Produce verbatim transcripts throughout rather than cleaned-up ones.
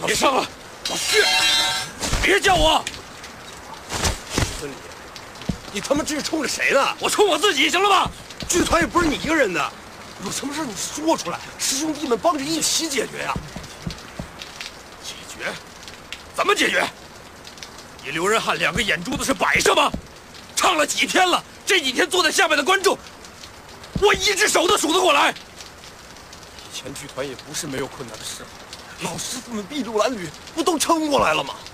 别上了，老薛，别叫我。 孙李，你他妈这是冲着谁呢？ 我冲我自己，行了吧？ 剧团也不是你一个人的，有什么事你说出来，师兄弟们帮着一起解决呀。 解决？怎么解决？你刘仁汉两个眼珠子是摆设吗？唱了几天了，这几天坐在下面的观众，我一只手都数得过来。 以前剧团也不是没有困难的时候，老师傅们筚路蓝缕，不都撑过来了吗？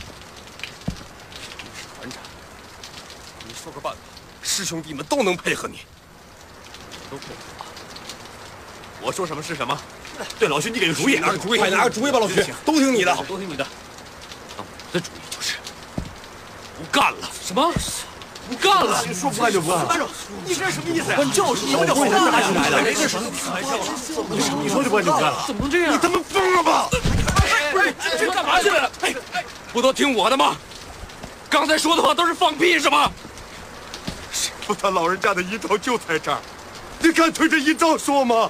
你是团长，你说个办法，师兄弟们都能配合你。都配合我。 我说什么是什么。对，老薛，你给个主意， 拿个主意，快拿个主意吧，老薛，都听你的， 都听你的。我的主意就是不干了。什么？不干了？ 说不干就不干了。班长，你这什么意思呀？就是什么叫不干了？来的，这什么玩笑？你说就不干就不干了？怎么能这样？你他妈疯了吧？ 不是，这这干嘛去了？哎，不都听我的吗？刚才说的话都是放屁是吗？ 师傅他老人家的遗照就在这儿，你敢对着遗照说吗？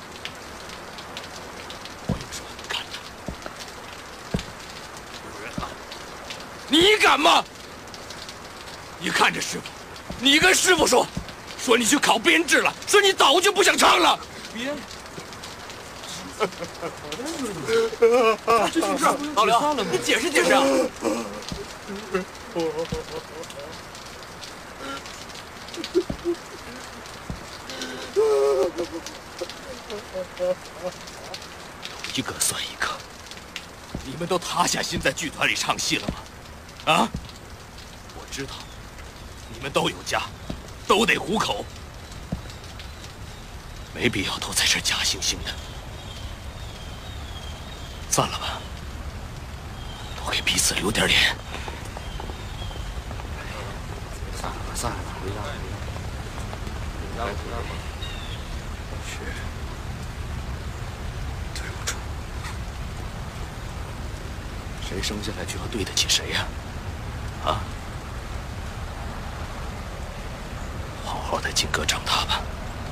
我有什么不敢的？刘仁汉，你敢吗？你看着师傅。你跟师傅说，说你去考编制了，说你早就不想唱了。编？这是老刘，你解释解释啊！一个算一个，你们都塌下心在剧团里唱戏了吗？啊？我知道。你们都有家，都得糊口，没必要都在这假惺惺的。散了吧，都给彼此留点脸。 散了吧，散了吧，回家，回家，回家吧。 是，对不住。谁生下来就要对得起谁呀？啊？好好的金哥长大吧。